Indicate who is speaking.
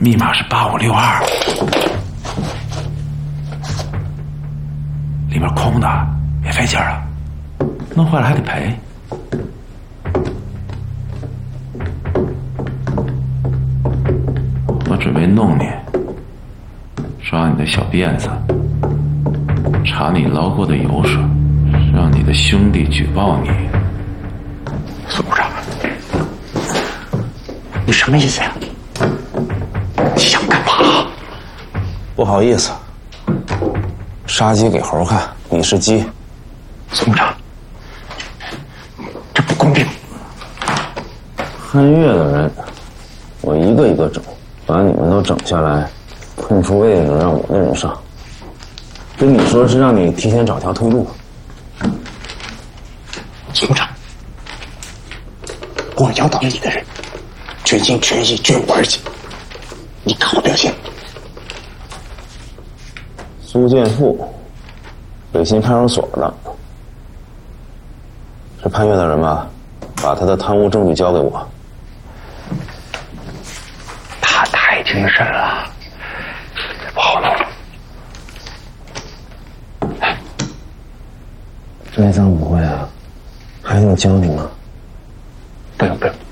Speaker 1: 密码是8562，里面空的，别费劲了，弄坏了还得赔。我准备弄你，抓你的小辫子，查你捞过的油水，让你的兄弟举报你。
Speaker 2: 苏部长，你什么意思呀？你想干嘛？
Speaker 3: 不好意思，杀鸡给猴看，你是鸡。
Speaker 2: 苏部长，这不公平。
Speaker 3: 汉月的人，我一个一个整，把你们都整下来，空出位置让我的人上。跟你说是让你提前找条退路。
Speaker 2: 苏部长，我要当你的人，全心全意绝无二心。你看我表现。
Speaker 3: 苏建富，北新派出所的，是潘越的人吧？把他的贪污证据交给我。
Speaker 2: 他太精神了，不好弄。
Speaker 3: 内脏不会啊？还用教你吗？
Speaker 2: 不用不用。